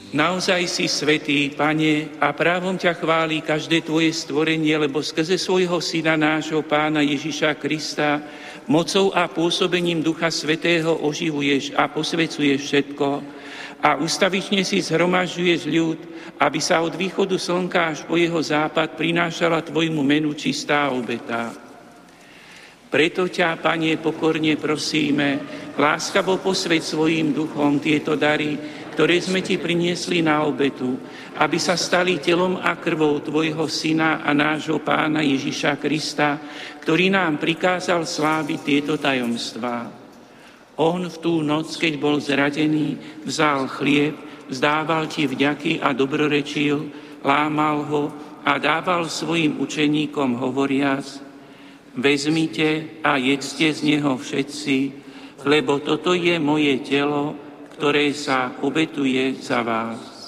Naozaj si svätý, Pane, a právom ťa chváli každé tvoje stvorenie, lebo skrze svojho Syna, nášho Pána Ježiša Krista, mocou a pôsobením Ducha Svätého oživuješ a posvecuješ všetko a ustavične si zhromažďuješ ľud, aby sa od východu slnka až po jeho západ prinášala tvojmu menu čistá obeta. Preto ťa, Pane, pokorne prosíme, láskavo posväť svojím duchom tieto dary, ktoré sme ti priniesli na obetu, aby sa stali telom a krvou tvojho Syna a nášho Pána Ježiša Krista, ktorý nám prikázal sláviť tieto tajomstvá. On v tú noc, keď bol zradený, vzal chlieb, vzdával ti vďaky a dobrorečil, lámal ho a dával svojim učeníkom hovoriac: vezmite a jedzte z neho všetci, lebo toto je moje telo, ktoré sa obetuje za vás.